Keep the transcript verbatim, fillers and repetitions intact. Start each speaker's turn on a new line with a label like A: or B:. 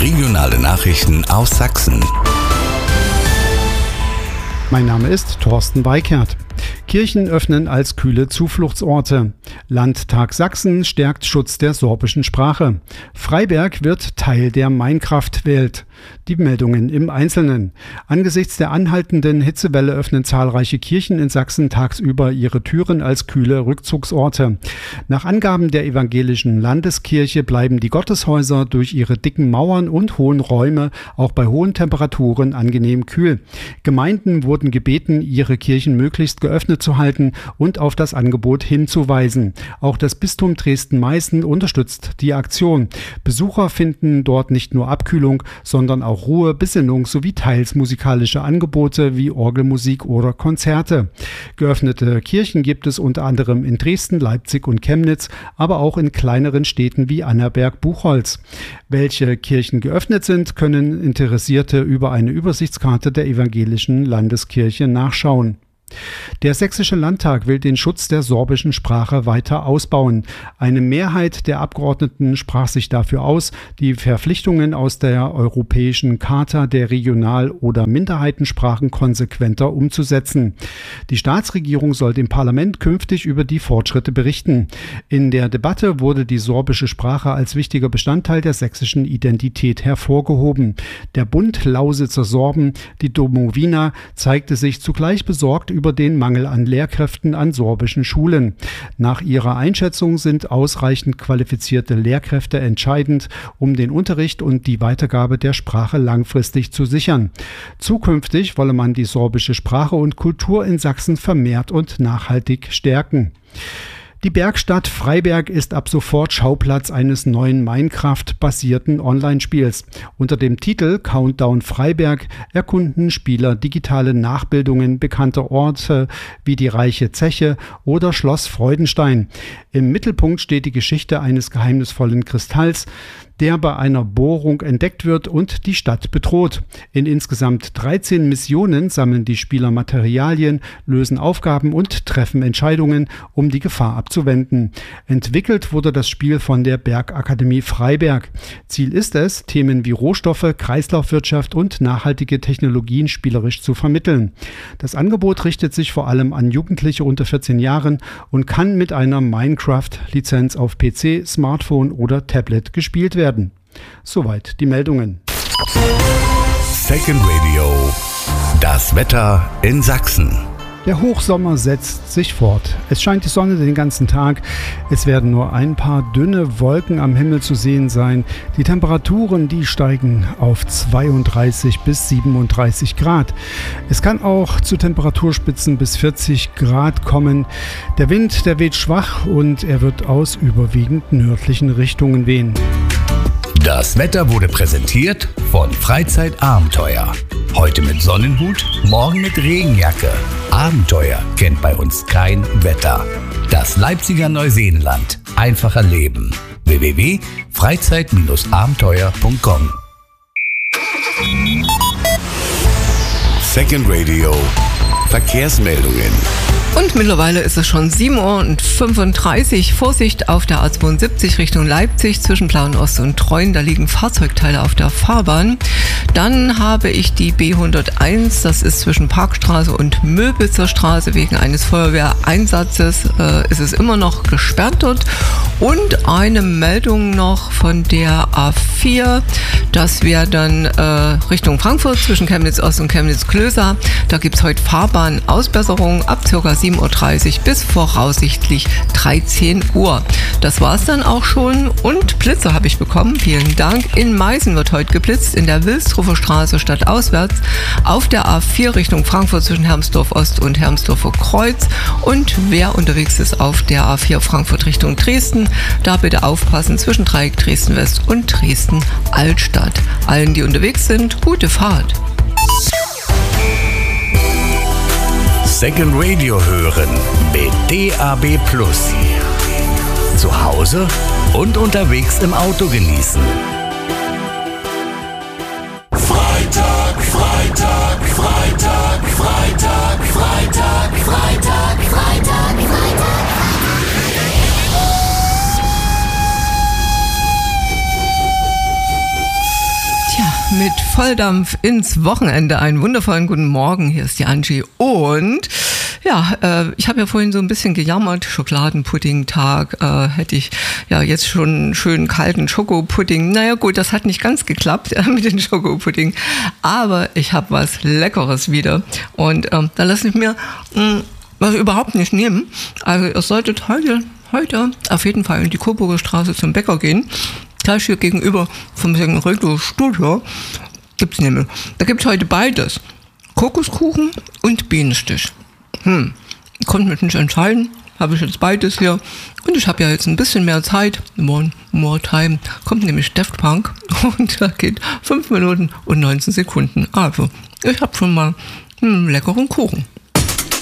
A: Regionale Nachrichten aus Sachsen.
B: Mein Name ist Thorsten Weikert. Kirchen öffnen als kühle Zufluchtsorte. Landtag Sachsen stärkt Schutz der sorbischen Sprache. Freiberg wird Teil der Minecraft-Welt. Die Meldungen im Einzelnen. Angesichts der anhaltenden Hitzewelle öffnen zahlreiche Kirchen in Sachsen tagsüber ihre Türen als kühle Rückzugsorte. Nach Angaben der evangelischen Landeskirche bleiben die Gotteshäuser durch ihre dicken Mauern und hohen Räume auch bei hohen Temperaturen angenehm kühl. Gemeinden wurden gebeten, ihre Kirchen möglichst geöffnet zu halten und auf das Angebot hinzuweisen. Auch das Bistum Dresden-Meißen unterstützt die Aktion. Besucher finden dort nicht nur Abkühlung, sondern auch Ruhe, Besinnung sowie teils musikalische Angebote wie Orgelmusik oder Konzerte. Geöffnete Kirchen gibt es unter anderem in Dresden, Leipzig und Chemnitz, aber auch in kleineren Städten wie Annaberg-Buchholz. Welche Kirchen geöffnet sind, können Interessierte über eine Übersichtskarte der evangelischen Landeskirche nachschauen. Der Sächsische Landtag will den Schutz der sorbischen Sprache weiter ausbauen. Eine Mehrheit der Abgeordneten sprach sich dafür aus, die Verpflichtungen aus der Europäischen Charta der Regional- oder Minderheitensprachen konsequenter umzusetzen. Die Staatsregierung soll dem Parlament künftig über die Fortschritte berichten. In der Debatte wurde die sorbische Sprache als wichtiger Bestandteil der sächsischen Identität hervorgehoben. Der Bund Lausitzer Sorben, die Domowina, zeigte sich zugleich besorgt über über den Mangel an Lehrkräften an sorbischen Schulen. Nach ihrer Einschätzung sind ausreichend qualifizierte Lehrkräfte entscheidend, um den Unterricht und die Weitergabe der Sprache langfristig zu sichern. Zukünftig wolle man die sorbische Sprache und Kultur in Sachsen vermehrt und nachhaltig stärken. Die Bergstadt Freiberg ist ab sofort Schauplatz eines neuen Minecraft-basierten Online-Spiels. Unter dem Titel Countdown Freiberg erkunden Spieler digitale Nachbildungen bekannter Orte wie die Reiche Zeche oder Schloss Freudenstein. Im Mittelpunkt steht die Geschichte eines geheimnisvollen Kristalls, der bei einer Bohrung entdeckt wird und die Stadt bedroht. In insgesamt dreizehn Missionen sammeln die Spieler Materialien, lösen Aufgaben und treffen Entscheidungen, um die Gefahr abzuwenden. Entwickelt wurde das Spiel von der Bergakademie Freiberg. Ziel ist es, Themen wie Rohstoffe, Kreislaufwirtschaft und nachhaltige Technologien spielerisch zu vermitteln. Das Angebot richtet sich vor allem an Jugendliche unter vierzehn Jahren und kann mit einer Minecraft-Lizenz auf P C, Smartphone oder Tablet gespielt werden. Werden. Soweit die Meldungen.
A: Second Radio. Das Wetter in Sachsen.
B: Der Hochsommer setzt sich fort. Es scheint die Sonne den ganzen Tag. Es werden nur ein paar dünne Wolken am Himmel zu sehen sein. Die Temperaturen, die steigen auf zweiunddreißig bis siebenunddreißig Grad. Es kann auch zu Temperaturspitzen bis vierzig Grad kommen. Der Wind, der weht schwach und er wird aus überwiegend nördlichen Richtungen wehen.
A: Das Wetter wurde präsentiert von Freizeitabenteuer. Heute mit Sonnenhut, morgen mit Regenjacke. Abenteuer kennt bei uns kein Wetter. Das Leipziger Neuseenland. Einfacher Leben. w w w punkt freizeit abenteuer punkt com. Second Radio. Verkehrsmeldungen.
C: Und mittlerweile ist es schon sieben Uhr fünfunddreißig. Vorsicht auf der A zweiundsiebzig Richtung Leipzig zwischen Plauen-Ost und Treuen. Da liegen Fahrzeugteile auf der Fahrbahn. Dann habe ich die B hunderteins. Das ist zwischen Parkstraße und Möbitzer Straße. Wegen eines Feuerwehreinsatzes äh, ist es immer noch gesperrt dort. Und eine Meldung noch von der A vier. Das wäre dann äh, Richtung Frankfurt zwischen Chemnitz-Ost und Chemnitz-Klößer. Da gibt es heute Fahrbahnausbesserungen ab ca. sieben Uhr dreißig bis voraussichtlich dreizehn Uhr. Das war es dann auch schon und Blitze habe ich bekommen. Vielen Dank. In Meißen wird heute geblitzt, in der Wilsdruffer Straße stadtauswärts, auf der A vier Richtung Frankfurt zwischen Hermsdorf Ost und Hermsdorfer Kreuz und wer unterwegs ist auf der A vier Frankfurt Richtung Dresden, da bitte aufpassen zwischen Dreieck Dresden West und Dresden Altstadt. Allen, die unterwegs sind, gute Fahrt.
A: Second Radio hören mit D A B Plus. Zu Hause und unterwegs im Auto genießen.
D: Freitag, Freitag, Freitag, Freitag, Freitag, Freitag, Freitag, Freitag.
C: mit Volldampf ins Wochenende. Einen wundervollen guten Morgen, hier ist die Angie. Und ja, äh, ich habe ja vorhin so ein bisschen gejammert, Schokoladenpudding-Tag, äh, hätte ich ja jetzt schon einen schönen kalten Schokopudding. Naja gut, das hat nicht ganz geklappt äh, mit dem Schokopudding, aber ich habe was Leckeres wieder. Und äh, da lasse ich mir mh, was überhaupt nicht nehmen. Also ihr solltet heute, heute auf jeden Fall in die Coburger Straße zum Bäcker gehen. Gleich hier gegenüber vom Redo Studio gibt's nämlich. Da gibt's heute beides. Kokoskuchen und Bienenstich. Hm, ich konnte mich nicht entscheiden. Habe ich jetzt beides hier. Und ich habe ja jetzt ein bisschen mehr Zeit. More, more time. Kommt nämlich Daft Punk. Und da geht fünf Minuten und neunzehn Sekunden. Also, ich habe schon mal einen leckeren Kuchen.